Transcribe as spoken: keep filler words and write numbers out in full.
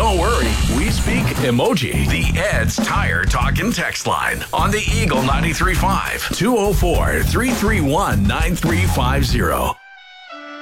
Don't worry, we speak emoji. The Ed's Tire Talkin' text line on the Eagle ninety-three point five, two oh four, three three one, nine three five zero.